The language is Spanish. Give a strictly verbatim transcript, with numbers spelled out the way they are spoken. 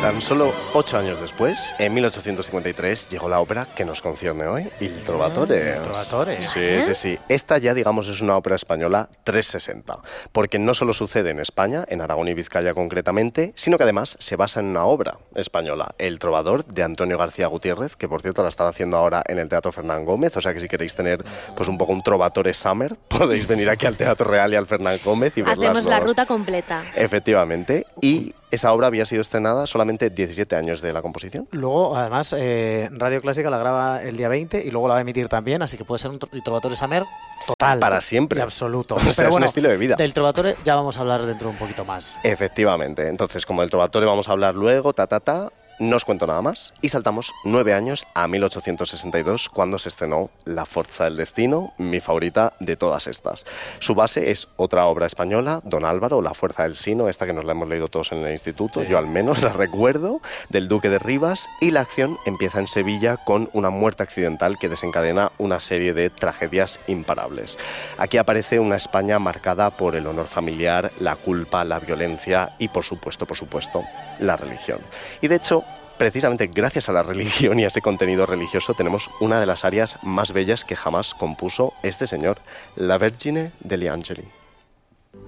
Tan solo ocho años después, en mil ochocientos cincuenta y tres, llegó la ópera que nos concierne hoy, Il Trovatore. Il Trovatore. Sí, ¿Eh? sí, sí. Esta ya, digamos, es una ópera española trescientos sesenta, porque no solo sucede en España, en Aragón y Vizcaya concretamente, sino que además se basa en una obra española, El Trovador, de Antonio García Gutiérrez, que por cierto la están haciendo ahora en el Teatro Fernán Gómez, o sea que si queréis tener pues un poco un Trovatore Summer, podéis venir aquí al Teatro Real y al Fernán Gómez y ver las Hacemos la dos. ruta completa. Efectivamente, y esa obra había sido estrenada solamente diecisiete años de la composición. Luego, además, eh, Radio Clásica la graba el día veinte y luego la va a emitir también, así que puede ser un tro- Trovatore Summer total. Para siempre. Y absoluto. O sea, Pero es un bueno, estilo de vida. del Trovatore ya vamos a hablar dentro de un poquito más. Efectivamente. Entonces, como del Trovatore vamos a hablar luego, ta, ta, ta, no os cuento nada más y saltamos nueve años a mil ochocientos sesenta y dos, cuando se estrenó La Forza del Destino, mi favorita de todas estas. Su base es otra obra española, Don Álvaro, La Fuerza del Sino, esta que nos la hemos leído todos en el instituto, Sí. yo al menos la recuerdo, del Duque de Rivas, y la acción empieza en Sevilla con una muerte accidental que desencadena una serie de tragedias imparables. Aquí aparece una España marcada por el honor familiar, la culpa, la violencia y, por supuesto, por supuesto, la religión. Y de hecho, precisamente gracias a la religión y a ese contenido religioso tenemos una de las arias más bellas que jamás compuso este señor, la Vergine degli Angeli.